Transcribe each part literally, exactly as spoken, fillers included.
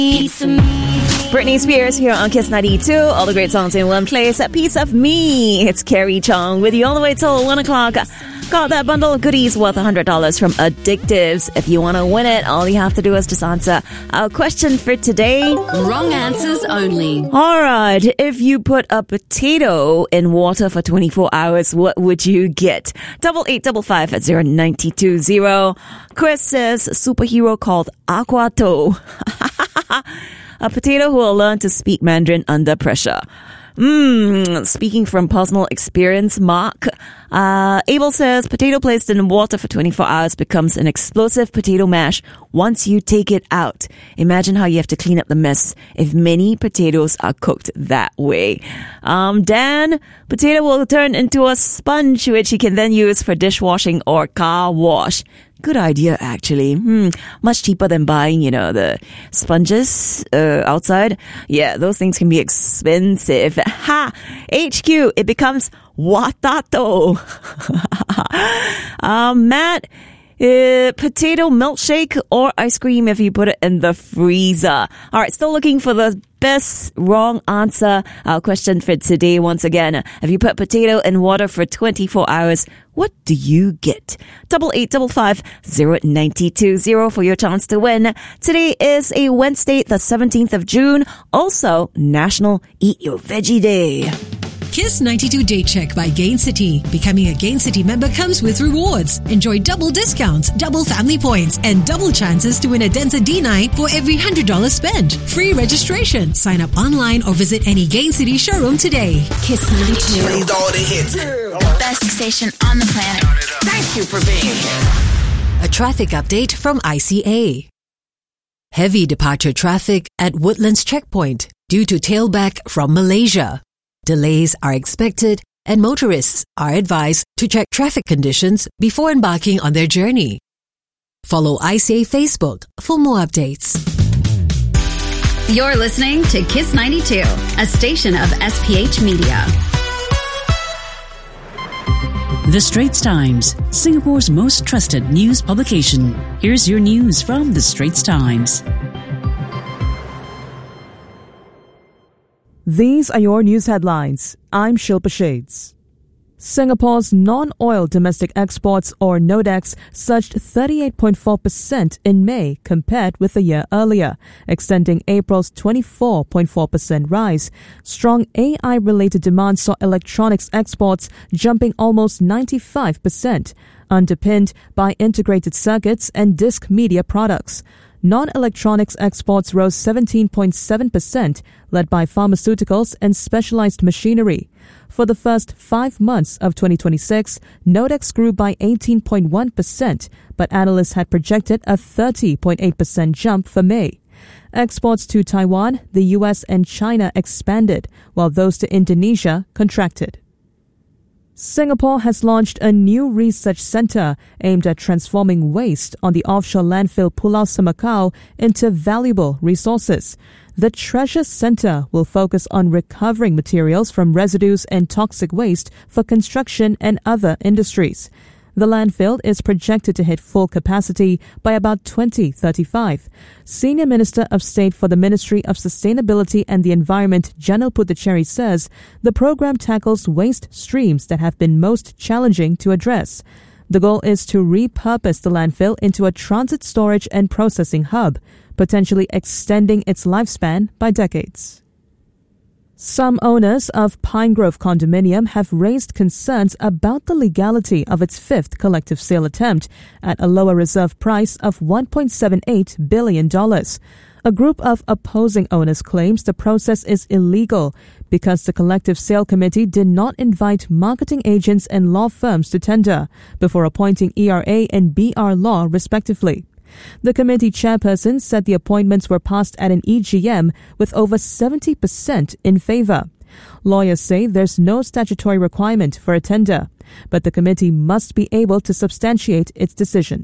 Britney Spears here on Kiss ninety-two. All the great songs in one place. A piece of me. It's Carrie Chong with you all the way till one o'clock. Got that bundle of goodies worth one hundred dollars from Addictives. If you want to win it, all you have to do is just answer our question for today. Wrong answers only. All right. If you put a potato in water for twenty-four hours, what would you get? Double eight double five at zero nine two zero. Chris says superhero called Aquato. A potato who will learn to speak Mandarin under pressure. Mmm, speaking from personal experience, Mark. Uh, Abel says, potato placed in water for twenty-four hours becomes an explosive potato mash once you take it out. Imagine how you have to clean up the mess if many potatoes are cooked that way. Um, Dan, potato will turn into a sponge which you can then use for dishwashing or car wash. Good idea, actually. Hmm, much cheaper than buying, you know, the sponges uh, outside. Yeah, those things can be expensive. Ha! H Q, it becomes watato. um, Matt, uh, potato milkshake or ice cream if you put it in the freezer. All right, still looking for the best wrong answer. Our question for today, once again, if you put potato in water for twenty-four hours, what do you get? Double eight double five zero nine two zero for your chance to win. Today is a Wednesday, the seventeenth of June. Also, National Eat Your Veggie Day. Kiss ninety-two Day Check by Gain City. Becoming a Gain City member comes with rewards. Enjoy double discounts, double family points, and double chances to win a Denza D nine for every one hundred dollars spent. Free registration. Sign up online or visit any Gain City showroom today. Kiss ninety-two. Plays all the hits. The best station on the planet. Thank you for being here. A traffic update from I C A. Heavy departure traffic at Woodlands Checkpoint due to tailback from Malaysia. Delays are expected and motorists are advised to check traffic conditions before embarking on their journey. Follow I C A Facebook for more updates. You're listening to Kiss ninety-two, a station of S P H Media. The Straits Times, Singapore's most trusted news publication. Here's your news from The Straits Times. These are your news headlines. I'm Shilpa Shades. Singapore's non-oil domestic exports, or NODEX, surged thirty-eight point four percent in May compared with a year earlier, extending April's twenty-four point four percent rise. Strong A I-related demand saw electronics exports jumping almost ninety-five percent, underpinned by integrated circuits and disc media products. Non-electronics exports rose seventeen point seven percent, led by pharmaceuticals and specialized machinery. For the first five months of twenty twenty-six, NODEX grew by eighteen point one percent, but analysts had projected a thirty point eight percent jump for May. Exports to Taiwan, the U S and China expanded, while those to Indonesia contracted. Singapore has launched a new research centre aimed at transforming waste on the offshore landfill Pulau Semakau into valuable resources. The Treasure Centre will focus on recovering materials from residues and toxic waste for construction and other industries. The landfill is projected to hit full capacity by about twenty thirty-five. Senior Minister of State for the Ministry of Sustainability and the Environment, Janil Puthucheary, says the program tackles waste streams that have been most challenging to address. The goal is to repurpose the landfill into a transit storage and processing hub, potentially extending its lifespan by decades. Some owners of Pinegrove Condominium have raised concerns about the legality of its fifth collective sale attempt at a lower reserve price of one point seven eight billion dollars. A group of opposing owners claims the process is illegal because the collective sale committee did not invite marketing agents and law firms to tender before appointing E R A and B R Law respectively. The committee chairperson said the appointments were passed at an E G M with over seventy percent in favour. Lawyers say there's no statutory requirement for a tender, but the committee must be able to substantiate its decision.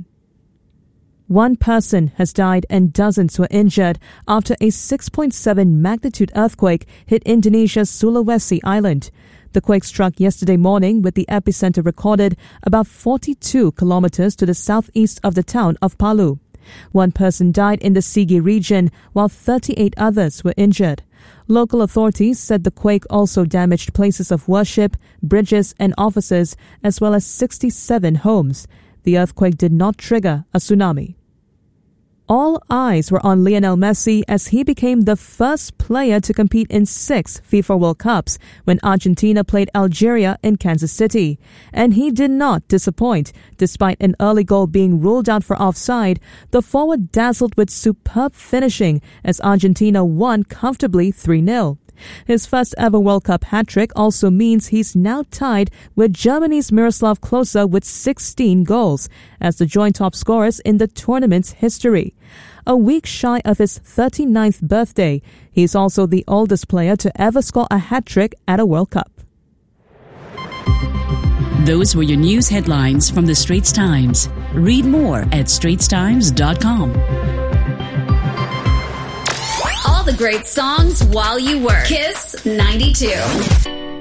One person has died and dozens were injured after a six point seven magnitude earthquake hit Indonesia's Sulawesi island. The quake struck yesterday morning with the epicenter recorded about forty-two kilometers to the southeast of the town of Palu. One person died in the Sigi region, while thirty-eight others were injured. Local authorities said the quake also damaged places of worship, bridges and offices, as well as sixty-seven homes. The earthquake did not trigger a tsunami. All eyes were on Lionel Messi as he became the first player to compete in six FIFA World Cups when Argentina played Algeria in Kansas City. And he did not disappoint. Despite an early goal being ruled out for offside, the forward dazzled with superb finishing as Argentina won comfortably three nil. His first ever World Cup hat-trick also means he's now tied with Germany's Miroslav Klose with sixteen goals as the joint top scorers in the tournament's history. A week shy of his thirty-ninth birthday, he's also the oldest player to ever score a hat-trick at a World Cup. Those were your news headlines from the Straits Times. Read more at straits times dot com. All the great songs while you work. Kiss ninety-two.